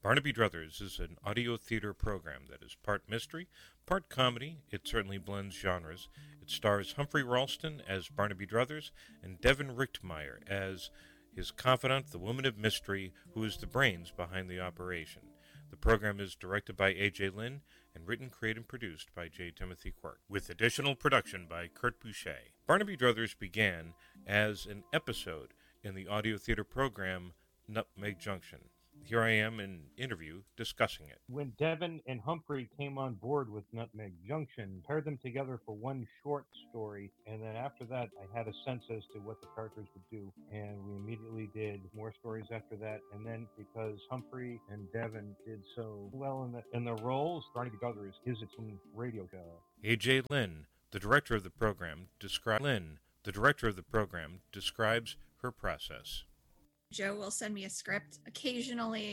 Barnaby Druthers is an audio theater program that is part mystery, part comedy. It certainly blends genres. It stars Humphrey Ralston as Barnaby Druthers and Devin Richtmeyer as his confidant, the woman of mystery, who is the brains behind the operation. The program is directed by A.J. Lynn and written, created, and produced by J. Timothy Quirk, with additional production by Kurt Boucher. Barnaby Druthers began as an episode in the audio theater program Nutmeg Junction. Here I am in an interview discussing it. When Devin and Humphrey came on board with Nutmeg Junction, paired them together for one short story, and then after that, I had a sense as to what the characters would do, and we immediately did more stories after that. And then because Humphrey and Devin did so well in the roles, Barnaby Druthers is its own radio show. A.J. Lynn, the director of the program, describes her process. Joe will send me a script. Occasionally